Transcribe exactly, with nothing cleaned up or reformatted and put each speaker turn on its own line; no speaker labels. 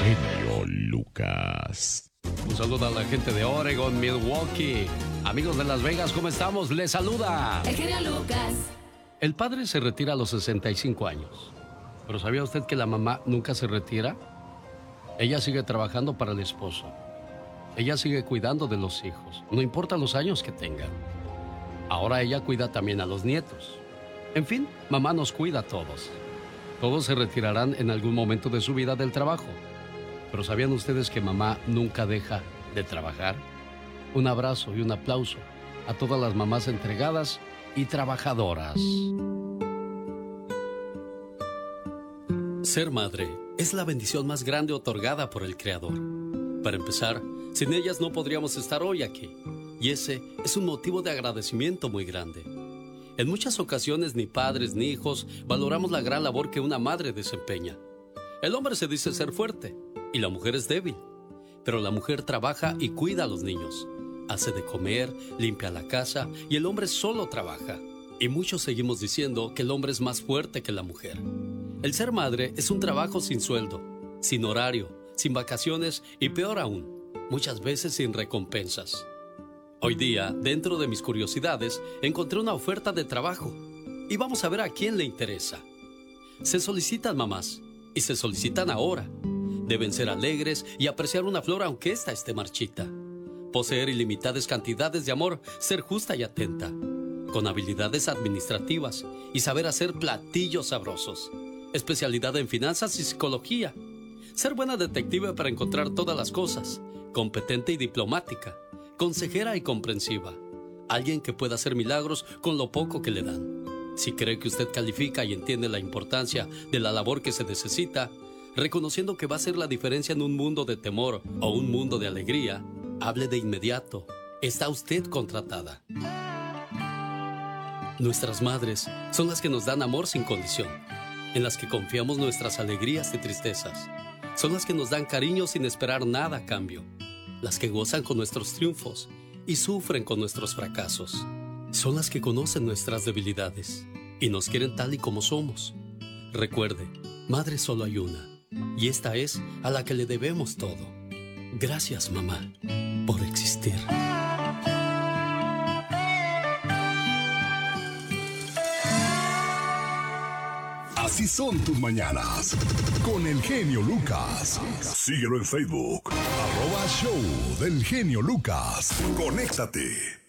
genio Lucas.
Un saludo a la gente de Oregon, Milwaukee. Amigos de Las Vegas, ¿cómo estamos? Les saluda
el genio Lucas.
El padre se retira a los sesenta y cinco años. ¿Pero sabía usted que la mamá nunca se retira? Ella sigue trabajando para el esposo. Ella sigue cuidando de los hijos, no importa los años que tengan. Ahora ella cuida también a los nietos. En fin, mamá nos cuida a todos. Todos se retirarán en algún momento de su vida del trabajo. Pero ¿sabían ustedes que mamá nunca deja de trabajar? Un abrazo y un aplauso a todas las mamás entregadas y trabajadoras. Ser madre es la bendición más grande otorgada por el Creador. Para empezar, sin ellas no podríamos estar hoy aquí. Y ese es un motivo de agradecimiento muy grande. En muchas ocasiones ni padres ni hijos valoramos la gran labor que una madre desempeña. El hombre se dice ser fuerte y la mujer es débil. Pero la mujer trabaja y cuida a los niños. Hace de comer, limpia la casa y el hombre solo trabaja. Y muchos seguimos diciendo que el hombre es más fuerte que la mujer. El ser madre es un trabajo sin sueldo, sin horario, sin vacaciones y peor aún, muchas veces sin recompensas. Hoy día, dentro de mis curiosidades, encontré una oferta de trabajo y vamos a ver a quién le interesa. Se solicitan mamás y se solicitan ahora. Deben ser alegres y apreciar una flor aunque ésta esté marchita. Poseer ilimitadas cantidades de amor, ser justa y atenta. Con habilidades administrativas y saber hacer platillos sabrosos. Especialidad en finanzas y psicología. Ser buena detective para encontrar todas las cosas. Competente y diplomática. Consejera y comprensiva. Alguien que pueda hacer milagros con lo poco que le dan. Si cree que usted califica y entiende la importancia de la labor que se necesita, reconociendo que va a ser la diferencia en un mundo de temor o un mundo de alegría, hable de inmediato. Está usted contratada. Nuestras madres son las que nos dan amor sin condición, en las que confiamos nuestras alegrías y tristezas. Son las que nos dan cariño sin esperar nada a cambio. Las que gozan con nuestros triunfos y sufren con nuestros fracasos. Son las que conocen nuestras debilidades y nos quieren tal y como somos. Recuerde, madre solo hay una, y esta es a la que le debemos todo. Gracias, mamá, por existir.
Así son tus mañanas. Con el genio Lucas. Síguelo en Facebook. Arroba Show del genio Lucas. Conéctate.